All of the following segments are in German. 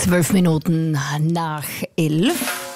12 Minuten nach 11.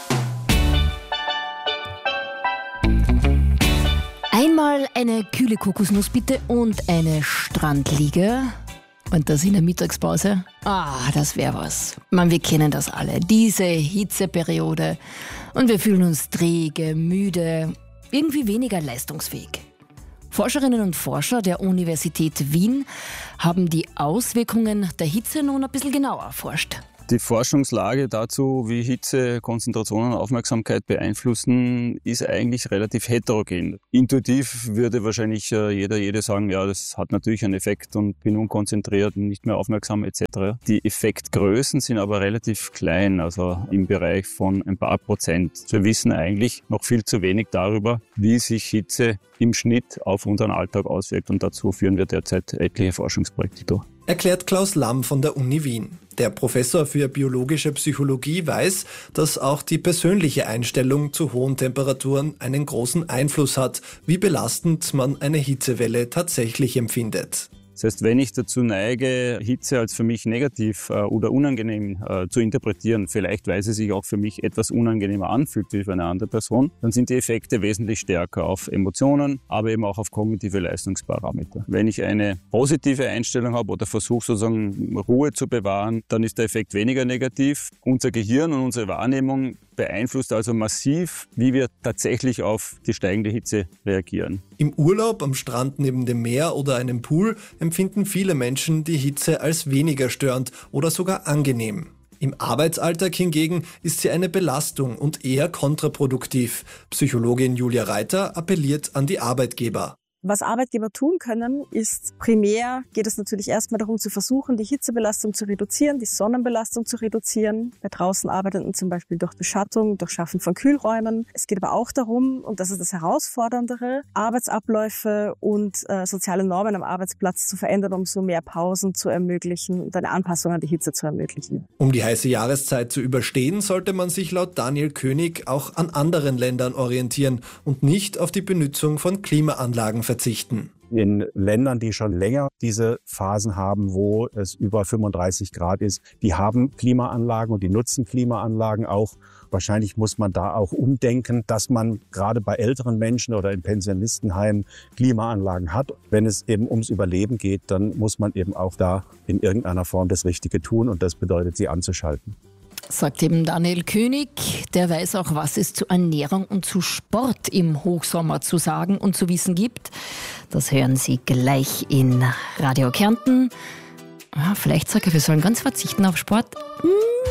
Einmal eine kühle Kokosnuss bitte und eine Strandliege. Und das in der Mittagspause. Das wäre was. Wir kennen das alle. Diese Hitzeperiode. Und wir fühlen uns träge, müde, irgendwie weniger leistungsfähig. Forscherinnen und Forscher der Universität Wien haben die Auswirkungen der Hitze nun ein bisschen genauer erforscht. Die Forschungslage dazu, wie Hitze Konzentration und Aufmerksamkeit beeinflussen, ist eigentlich relativ heterogen. Intuitiv würde wahrscheinlich jede sagen, ja, das hat natürlich einen Effekt und bin unkonzentriert und nicht mehr aufmerksam etc. Die Effektgrößen sind aber relativ klein, also im Bereich von ein paar Prozent. Wir wissen eigentlich noch viel zu wenig darüber, wie sich Hitze im Schnitt auf unseren Alltag auswirkt, und dazu führen wir derzeit etliche Forschungsprojekte durch. Erklärt Klaus Lamm von der Uni Wien. Der Professor für biologische Psychologie weiß, dass auch die persönliche Einstellung zu hohen Temperaturen einen großen Einfluss hat, wie belastend man eine Hitzewelle tatsächlich empfindet. Das heißt, wenn ich dazu neige, Hitze als für mich negativ oder unangenehm zu interpretieren, vielleicht weil sie sich auch für mich etwas unangenehmer anfühlt wie für eine andere Person, dann sind die Effekte wesentlich stärker auf Emotionen, aber eben auch auf kognitive Leistungsparameter. Wenn ich eine positive Einstellung habe oder versuche sozusagen Ruhe zu bewahren, dann ist der Effekt weniger negativ. Unser Gehirn und unsere Wahrnehmung beeinflusst also massiv, wie wir tatsächlich auf die steigende Hitze reagieren. Im Urlaub am Strand neben dem Meer oder einem Pool empfinden viele Menschen die Hitze als weniger störend oder sogar angenehm. Im Arbeitsalltag hingegen ist sie eine Belastung und eher kontraproduktiv. Psychologin Julia Reiter appelliert an die Arbeitgeber. Was Arbeitgeber tun können, ist primär, geht es natürlich erstmal darum zu versuchen, die Hitzebelastung zu reduzieren, die Sonnenbelastung zu reduzieren. Bei draußen Arbeitenden zum Beispiel durch Beschattung, durch Schaffen von Kühlräumen. Es geht aber auch darum, und das ist das Herausforderndere, Arbeitsabläufe und soziale Normen am Arbeitsplatz zu verändern, um so mehr Pausen zu ermöglichen und eine Anpassung an die Hitze zu ermöglichen. Um die heiße Jahreszeit zu überstehen, sollte man sich laut Daniel König auch an anderen Ländern orientieren und nicht auf die Benutzung von Klimaanlagen verzichten. In Ländern, die schon länger diese Phasen haben, wo es über 35 Grad ist, die haben Klimaanlagen und die nutzen Klimaanlagen auch. Wahrscheinlich muss man da auch umdenken, dass man gerade bei älteren Menschen oder in Pensionistenheimen Klimaanlagen hat. Wenn es eben ums Überleben geht, dann muss man eben auch da in irgendeiner Form das Richtige tun, und das bedeutet, sie anzuschalten. Sagt eben Daniel König, der weiß auch, was es zu Ernährung und zu Sport im Hochsommer zu sagen und zu wissen gibt. Das hören Sie gleich in Radio Kärnten. Vielleicht sagt er, wir sollen ganz verzichten auf Sport.